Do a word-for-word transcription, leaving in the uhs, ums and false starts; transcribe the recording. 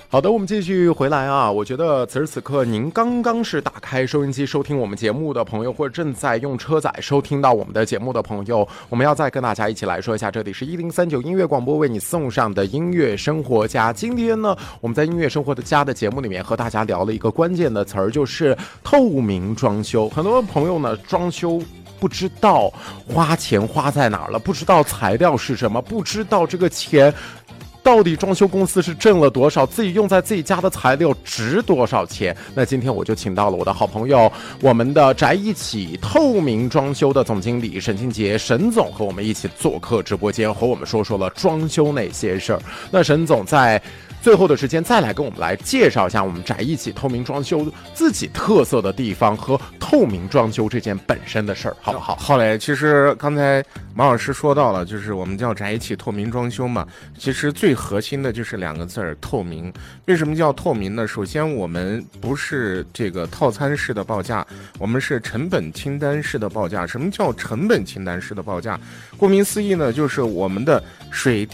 好的，我们继续回来啊。我觉得此时此刻您刚刚是打开收音机收听我们节目的朋友，或者正在用车载收听到我们的节目的朋友，我们要再跟大家一起来说一下，这里是一零三九音乐广播为你送上的音乐生活家。今天呢，我们在音乐生活的家的节目里面和大家聊了一个关键的词儿，就是透明装修。很多朋友呢，装修不知道花钱花在哪儿了，不知道材料是什么，不知道这个钱到底装修公司是挣了多少，自己用在自己家的材料值多少钱。那今天我就请到了我的好朋友，我们的宅一起透明装修的总经理沈庆杰沈总，和我们一起做客直播间，和我们说说了装修那些事儿。那沈总在最后的时间再来跟我们来介绍一下我们宅一起透明装修自己特色的地方和透明装修这件本身的事儿，好不好？ 好嘞，其实刚才马老师说到了，就是我们叫宅一起透明装修嘛，其实最核心的就是两个字儿，透明。为什么叫透明呢？首先我们不是这个套餐式的报价，我们是成本清单式的报价。什么叫成本清单式的报价？顾名思义呢，就是我们的水